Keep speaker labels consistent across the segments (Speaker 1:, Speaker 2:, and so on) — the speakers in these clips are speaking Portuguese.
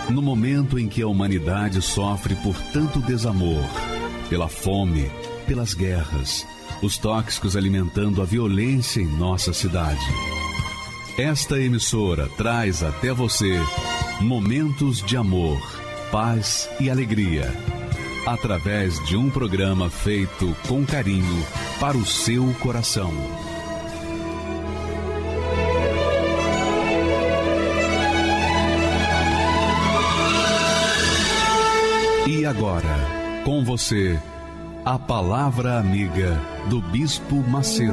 Speaker 1: No momento em que a humanidade sofre por tanto desamor, pela fome, pelas guerras, os tóxicos alimentando a violência em nossa cidade. Esta emissora traz até você momentos de amor, paz e alegria, através de um programa feito com carinho para o seu coração. E agora, com você, a Palavra Amiga do Bispo Macedo.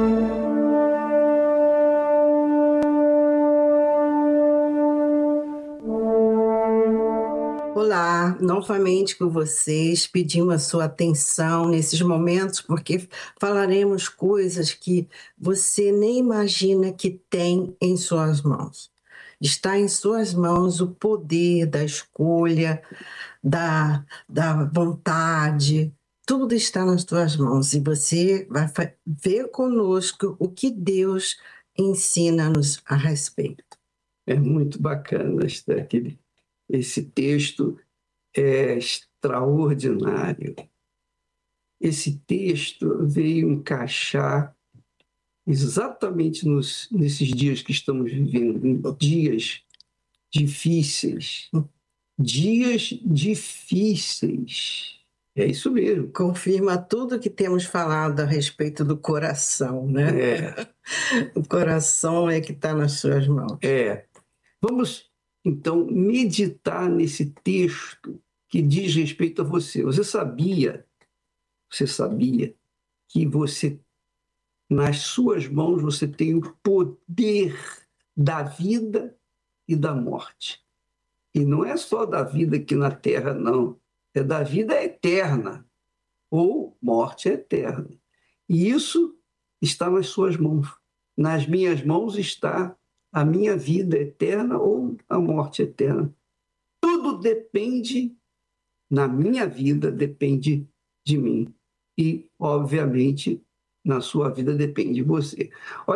Speaker 2: Olá, novamente com vocês, pedimos a sua atenção nesses momentos, porque falaremos coisas que você nem imagina que tem em suas mãos. Está em suas mãos o poder da escolha, da vontade, tudo está nas tuas mãos e você vai ver conosco o que Deus ensina-nos a respeito.
Speaker 3: É muito bacana esse texto é extraordinário. Esse texto veio encaixar exatamente nesses dias que estamos vivendo, dias difíceis. Dias difíceis. É isso mesmo.
Speaker 2: Confirma tudo que temos falado a respeito do coração, né? O coração é que está nas suas mãos.
Speaker 3: Vamos, então, meditar nesse texto que diz respeito a você. Você sabia que nas suas mãos, você tem o poder da vida e da morte. E não é só da vida aqui na Terra, não. É da vida eterna, ou morte eterna. E isso está nas suas mãos. Nas minhas mãos está a minha vida eterna ou a morte eterna. Tudo depende, na minha vida, depende de mim. E, obviamente, na sua vida depende de você.